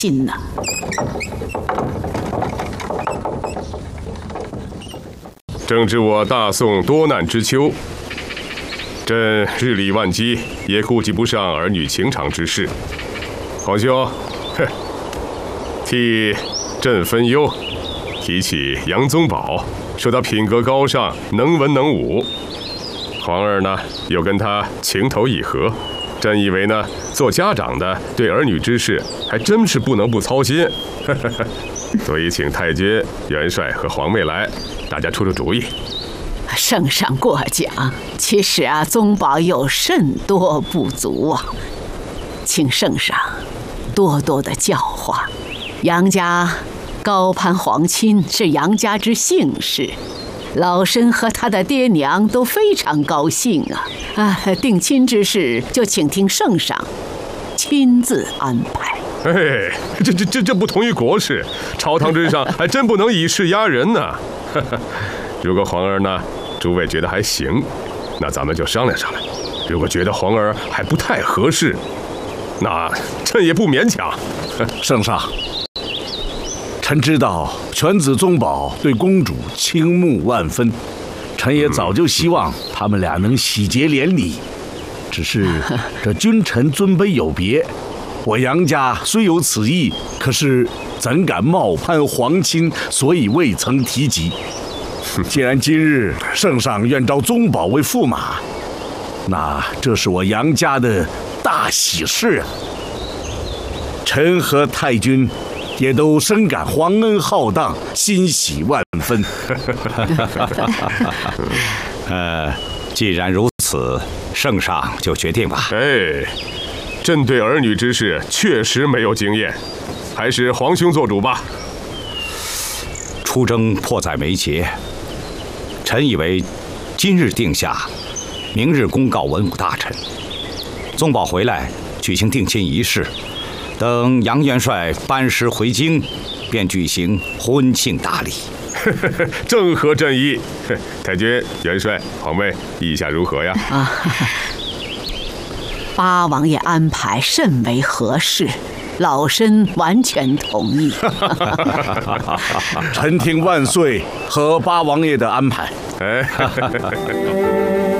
心呢。 正值我大宋多难之秋，朕日理万机，也顾及不上儿女情长之事。皇兄，替朕分忧，提起杨宗保，说他品格高尚，能文能武。皇儿呢，又跟他情投意合。朕以为呢，做家长的对儿女之事，还真是不能不操心。所以请太君、元帅和皇妹来，大家出出主意。 圣上过奖，其实啊，宗保有甚多不足啊，请圣上多多的教化。杨家高攀皇亲是杨家之幸事，老身和他的爹娘都非常高兴啊！定亲之事就请听圣上亲自安排。 哎，这不同于国事，朝堂之上还真不能以势压人呢。如果皇儿呢，诸位觉得还行，那咱们就商量商量；如果觉得皇儿还不太合适，那朕也不勉强。 圣上，臣知道犬子宗保对公主倾慕万分，臣也早就希望他们俩能喜结连理。只是这君臣尊卑有别，我杨家虽有此意，可是怎敢冒攀皇亲，所以未曾提及。既然今日圣上愿召宗保为驸马，那这是我杨家的大喜事啊！臣和太君也都深感皇恩浩荡，欣喜万分。 既然如此，圣上就决定吧。 哎，朕对儿女之事确实没有经验，还是皇兄做主吧。 出征迫在眉睫，臣以为今日定下，明日公告文武大臣，宗保回来举行定亲仪式，等杨元帅班师回京，便举行婚庆大礼。 正合朕意。太君、元帅、皇妹，意下如何呀？ 八王爷安排甚为合适，老身完全同意。 臣听万岁和八王爷的安排。 哎。